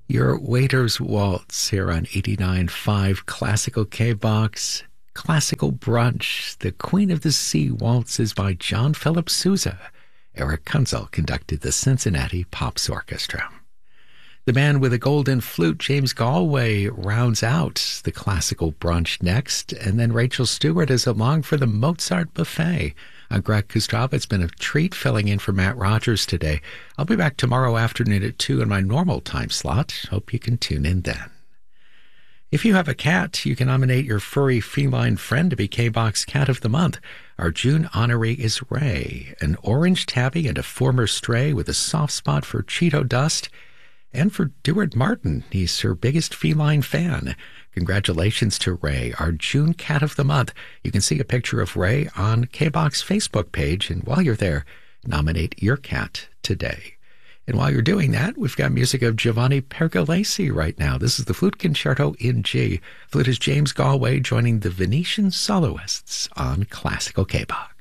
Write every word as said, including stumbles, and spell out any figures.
Your Waiter's Waltz here on eighty-nine point five Classical K-Box. Classical Brunch. The Queen of the Sea Waltz is by John Philip Sousa. Eric Kunzel conducted the Cincinnati Pops Orchestra. The man with a golden flute, James Galway, rounds out the Classical Brunch next, and then Rachel Stewart is along for the Mozart Buffet. I'm Greg Kustrava. It's been a treat filling in for Matt Rogers today. I'll be back tomorrow afternoon at two in my normal time slot. Hope you can tune in then. If you have a cat, you can nominate your furry feline friend to be K-Box Cat of the Month. Our June honoree is Ray, an orange tabby and a former stray with a soft spot for Cheeto dust. And for Deward Martin, he's her biggest feline fan. Congratulations to Ray, our June Cat of the Month. You can see a picture of Ray on K-Box Facebook page, and while you're there, nominate your cat today. And while you're doing that, we've got music of Giovanni Pergolesi right now. This is the Flute Concerto in G. Flute is James Galway joining the Venetian Soloists on Classical K-Box.